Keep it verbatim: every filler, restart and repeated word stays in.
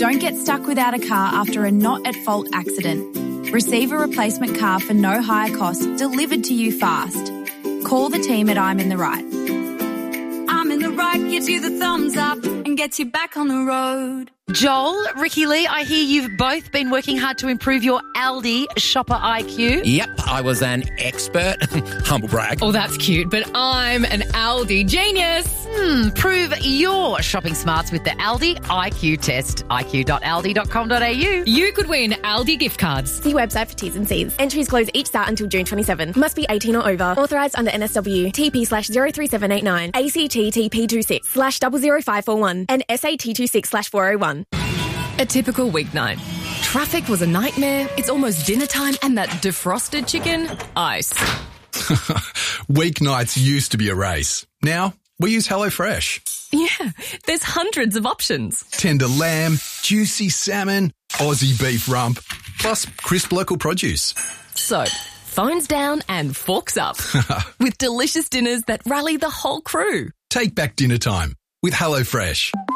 Don't get stuck without a car after a not-at-fault accident. Receive a replacement car for no higher cost delivered to you fast. Call the team at I'm in the Right. I'm in the Right gives you the thumbs up and gets you back on the road. Joel, Ricky Lee, I hear you've both been working hard to improve your Aldi shopper I Q. Yep, I was an expert. Humble brag. Oh, that's cute, but I'm an Aldi genius. Hmm, prove your shopping smarts with the Aldi I Q test. I Q dot aldi dot com dot a u. You could win Aldi gift cards. See website for T's and C's. Entries close each start until June twenty-seventh. Must be eighteen or over. Authorised under N S W. T P slash zero three seven eight nine. A C T T P two six slash zero zero five four one. And S A T two six slash four oh one. A typical weeknight. Traffic was a nightmare. It's almost dinner time and that defrosted chicken, ice. Weeknights used to be a race. Now we use HelloFresh. Yeah, there's hundreds of options. Tender lamb, juicy salmon, Aussie beef rump, plus crisp local produce. So, phones down and forks up. With delicious dinners that rally the whole crew. Take back dinner time with HelloFresh.